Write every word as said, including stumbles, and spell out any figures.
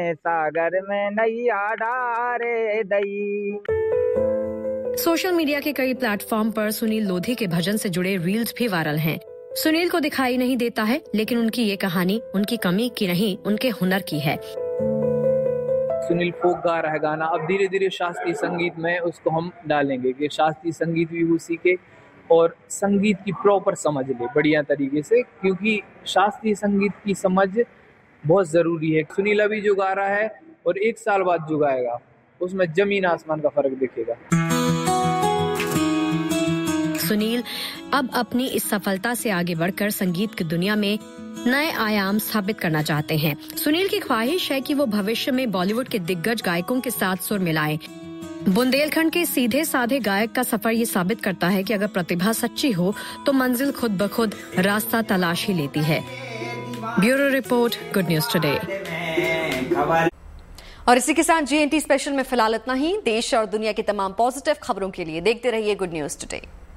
सागर में नैया डारे दई। सोशल मीडिया के कई प्लेटफॉर्म पर सुनील लोधी के भजन से जुड़े रील्स भी वायरल हैं। सुनील को दिखाई नहीं देता है, लेकिन उनकी ये कहानी उनकी कमी की नहीं, उनके हुनर की है। सुनील फोक गा रहा है गाना, अब धीरे धीरे शास्त्रीय संगीत में उसको हम डालेंगे कि शास्त्रीय संगीत भी वो सीखे और संगीत की प्रॉपर समझ ले बढ़िया तरीके से, क्योंकि शास्त्रीय संगीत की समझ बहुत जरूरी है। सुनील अभी जो गा रहा है और एक साल बाद जो गाएगा उसमें जमीन आसमान का फर्क दिखेगा। सुनील अब अपनी इस सफलता से आगे बढ़कर संगीत की दुनिया में नए आयाम स्थापित करना चाहते हैं। सुनील की ख्वाहिश है कि वो भविष्य में बॉलीवुड के दिग्गज गायकों के साथ सुर मिलाएं। बुंदेलखंड के सीधे साधे गायक का सफर ये साबित करता है कि अगर प्रतिभा सच्ची हो तो मंजिल खुद ब खुद रास्ता तलाश ही लेती है। Bureau report, good news today. और इसी के साथ जीएनटी स्पेशल में फिलहाल इतना ही। देश और दुनिया की तमाम पॉजिटिव खबरों के लिए देखते रहिए गुड न्यूज टुडे।